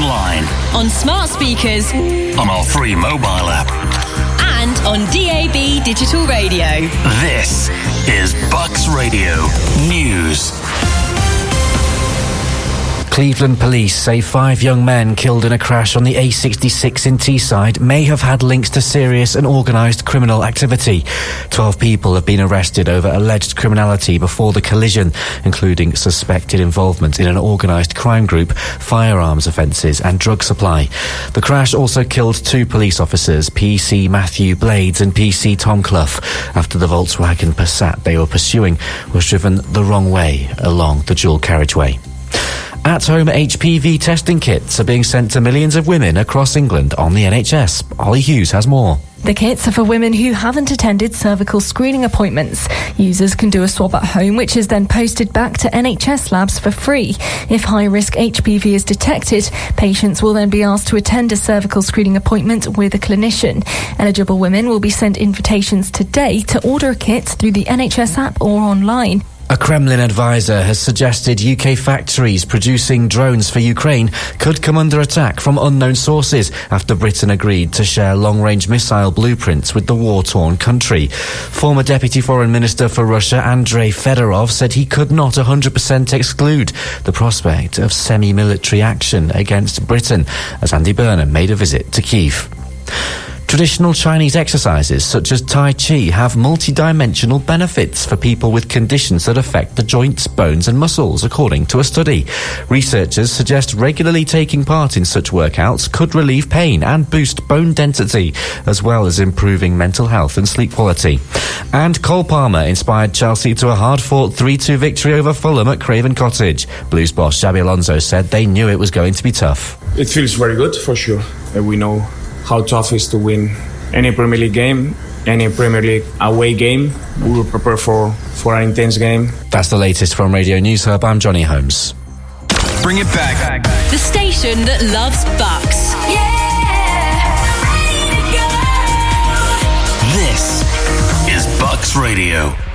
online, on smart speakers, on our free mobile app, and on DAB digital radio. This is Bucks Radio News. Cleveland police say 5 young men killed in a crash on the A66 in Teesside may have had links to serious and organised criminal activity. 12 people have been arrested over alleged criminality before the collision, including suspected involvement in an organised crime group, firearms offences and drug supply. The crash also killed 2 police officers, PC Matthew Blades and PC Tom Clough, after the Volkswagen Passat they were pursuing was driven the wrong way along the dual carriageway. At-home HPV testing kits are being sent to millions of women across England on the NHS. Ollie Hughes has more. The kits are for women who haven't attended cervical screening appointments. Users can do a swab at home, which is then posted back to NHS labs for free. If high-risk HPV is detected, patients will then be asked to attend a cervical screening appointment with a clinician. Eligible women will be sent invitations today to order a kit through the NHS app or online. A Kremlin advisor has suggested UK factories producing drones for Ukraine could come under attack from unknown sources after Britain agreed to share long-range missile blueprints with the war-torn country. Former Deputy Foreign Minister for Russia Andrei Fedorov said he could not 100% exclude the prospect of semi-military action against Britain as Andy Burnham made a visit to Kyiv. Traditional Chinese exercises such as Tai Chi have multi-dimensional benefits for people with conditions that affect the joints, bones and muscles, according to a study. Researchers suggest regularly taking part in such workouts could relieve pain and boost bone density, as well as improving mental health and sleep quality. And Cole Palmer inspired Chelsea to a hard-fought 3-2 victory over Fulham at Craven Cottage. Blues boss Xabi Alonso said they knew it was going to be tough. It feels very good, for sure. We know how tough it is to win any Premier League game, any Premier League away game. We will prepare for an intense game. That's the latest from Radio News Hub. I'm Johnny Holmes. Bring it back. The station that loves Bucks. This is Bucks Radio.